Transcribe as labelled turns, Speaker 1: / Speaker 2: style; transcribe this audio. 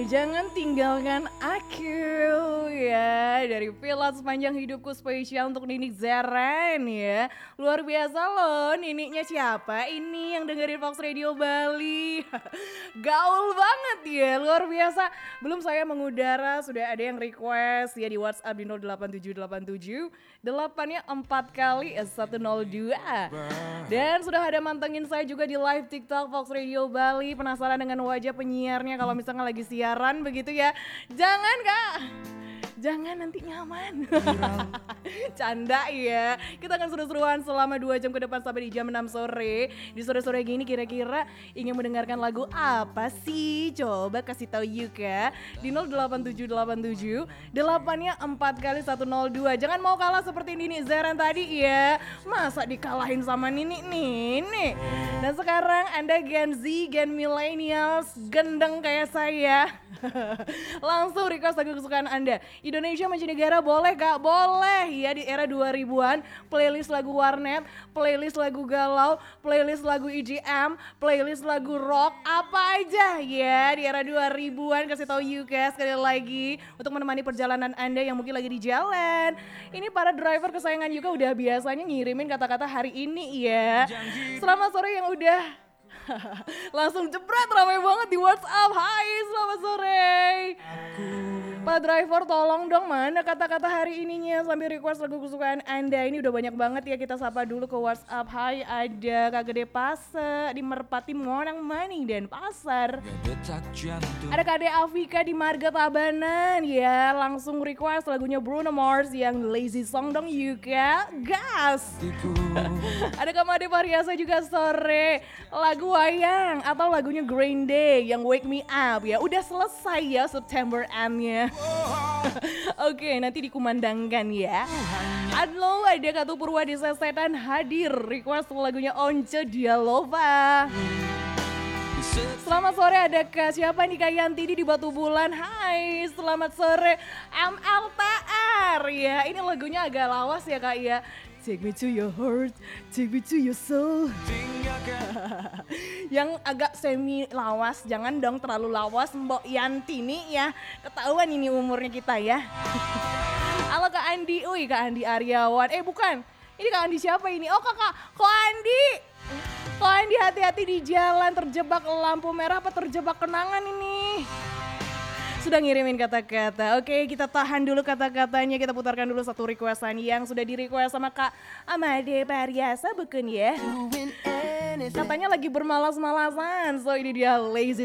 Speaker 1: Jangan tinggalkan aku ya. Dari Pilat Sepanjang Hidupku spesial untuk Nini Zaren ya. Luar biasa loh, Niniknya siapa ini yang dengerin Fox Radio Bali. Gaul banget ya, luar biasa. Belum saya mengudara, sudah ada yang request ya di WhatsApp di 08787 8-nya 4 kali 102. Dan sudah ada mantengin saya juga di live TikTok Fox Radio Bali. Penasaran dengan wajah penyiarnya kalau misalnya lagi siaran begitu ya. Jangan Kak, jangan nanti nyaman. Canda ya. Kita akan seru-seruan selama 2 jam ke depan sampai di jam 6 sore. Di sore-sore gini kira-kira ingin mendengarkan lagu apa sih? Coba kasih tahu Yuka di 08787 8-nya 4 kali 102. Jangan mau kalah seperti Nini Zaren tadi ya. Masa dikalahin sama Nini nih. Dan sekarang Anda Gen Z, Gen Millennials, gendeng kayak saya. Langsung request lagu kesukaan Anda. Indonesia Mancanegara boleh Kak? Boleh ya, di era 2000-an. Playlist lagu warnet, playlist lagu galau, playlist lagu EDM, playlist lagu rock, apa aja ya di era 2000-an. Kasih tahu Yuka sekali lagi untuk menemani perjalanan Anda yang mungkin lagi di jalan. Ini para driver kesayangan Yuka udah biasanya ngirimin kata-kata hari ini ya. Selamat sore yang udah langsung jebret, ramai banget di WhatsApp. Hai, selamat sore. Pak driver tolong dong, mana kata-kata hari ininya sambil request lagu kesukaan Anda. Ini udah banyak banget ya, kita sapa dulu ke WhatsApp. Hai, ada Kak Gede Pase di Merpati Monang Maning dan Pasar. Ada Kak De Afika di Marga Tabanan ya, langsung request lagunya Bruno Mars yang Lazy Song dong Yuka. Gas. Ada Kak Made Variasa juga sore, lagu Wayang atau lagunya Green Day yang Wake Me Up ya. Udah selesai ya September M-nya. Oke, nanti dikumandangkan ya. Adlo, ada Katu Purwadi Sesetan hadir request lagunya Once Dialova. Selamat sore, ada Kak siapa nih Kak Yanti di Batu Bulan. Hai, selamat sore MLTR ya. Ini lagunya agak lawas ya Kak ya. Take me to your heart, take me to your soul. Yang agak semi lawas, jangan dong terlalu lawas Mbok Yanti nih ya. Ketahuan ini umurnya kita ya. Halo Kak Andi, Kak Andi Aryawan. Bukan, ini Kak Andi siapa ini? Oh Kak Andi. Kak Andi hati-hati di jalan, terjebak lampu merah apa terjebak kenangan ini? Sudah ngirimin kata-kata. Oke, kita tahan dulu kata-katanya. Kita putarkan dulu satu requestan yang sudah di request sama Kak Amade Pariasa bukan ya? Katanya lagi bermalas-malasan. So ini dia Lazy